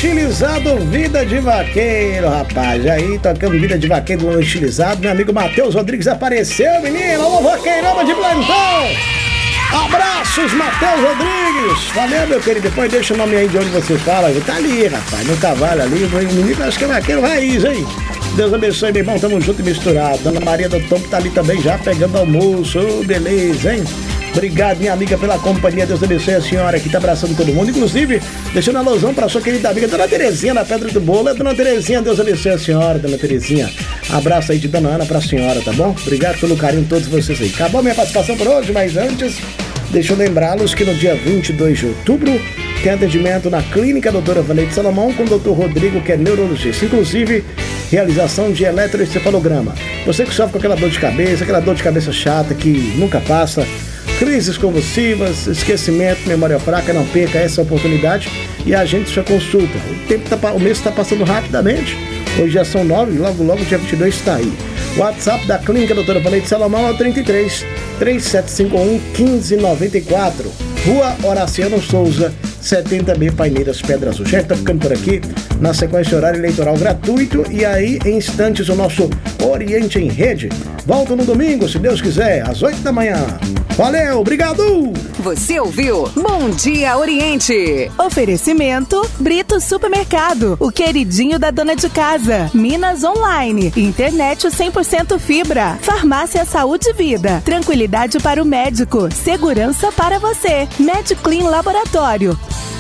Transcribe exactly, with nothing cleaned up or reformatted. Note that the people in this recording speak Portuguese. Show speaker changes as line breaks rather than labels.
Estilizado Vida de Vaqueiro, rapaz. Aí, tocando Vida de Vaqueiro no Estilizado. Meu amigo Matheus Rodrigues apareceu, menino. Alô, vaqueirama de plantão. Abraços, Matheus Rodrigues. Valeu, meu querido. Depois deixa o nome aí de onde você fala. Tá ali, rapaz, no cavalo ali. O menino acho que é vaqueiro raiz, hein? Deus abençoe, meu irmão. Tamo junto e misturado. Dona Maria do Tom tá ali também já pegando almoço. Oh, beleza, hein? Obrigado, minha amiga, pela companhia. Deus abençoe a senhora que tá abraçando todo mundo. Inclusive, deixando a alusão pra sua querida amiga Dona Terezinha, na Pedra do Bolo. É, Dona Terezinha, Deus abençoe a senhora, Dona Terezinha. Abraço aí de Dona Ana pra senhora, tá bom? Obrigado pelo carinho de todos vocês aí. Acabou minha participação por hoje, mas antes, deixa eu lembrá-los que no dia vinte e dois de outubro tem atendimento na Clínica Doutora Valete Salomão com o doutor Rodrigo, que é neurologista. Inclusive, realização de eletroencefalograma. Você que sofre com aquela dor de cabeça, aquela dor de cabeça chata que nunca passa, crises convulsivas, esquecimento, memória fraca, não perca essa oportunidade e agende sua consulta. O, tempo tá, o mês está passando rapidamente, hoje já são nove, logo logo dia vinte e dois está aí. O WhatsApp da Clínica Doutora Valete Salomão é o trinta e três, três sete cinco um, um cinco nove quatro, Rua Horaciano Souza, setenta B, Paineiras, Pedra Azul. Já está ficando por aqui, na sequência horário eleitoral gratuito, e aí em instantes o nosso Oriente em Rede. Volta no domingo, se Deus quiser, às oito da manhã. Valeu, obrigado!
Você ouviu Bom Dia Oriente. Oferecimento Brito Supermercado, o queridinho da dona de casa. Minas Online, internet cem por cento fibra. Farmácia Saúde e Vida, tranquilidade para o médico, segurança para você. MedClean Laboratório.